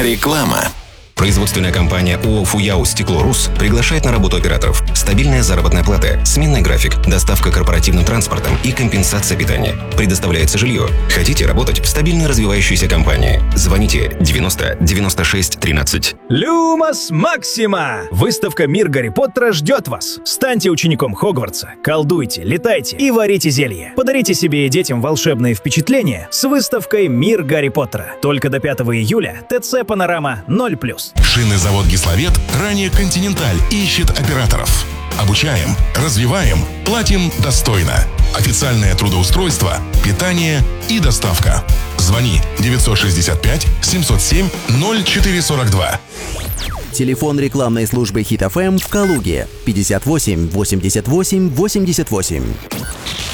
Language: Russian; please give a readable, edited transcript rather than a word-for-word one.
Реклама. Производственная компания ООО «Фуяу Стекло-Рус» приглашает на работу операторов. Стабильная заработная плата, сменный график, доставка корпоративным транспортом и компенсация питания. Предоставляется жилье. Хотите работать в стабильно развивающейся компании? Звоните 90 96 13. Люмос Максима! Выставка «Мир Гарри Поттера» ждет вас. Станьте учеником Хогвартса, колдуйте, летайте и варите зелье. Подарите себе и детям волшебные впечатления с выставкой «Мир Гарри Поттера». Только до 5 июля ТЦ «Панорама» 0+. Шинный-завод «Гисловет», ранее «Континенталь», ищет операторов. Обучаем, развиваем, платим достойно. Официальное трудоустройство, питание и доставка. Звони 965 707 0442. Телефон рекламной службы Хит FM в Калуге 58 88 88.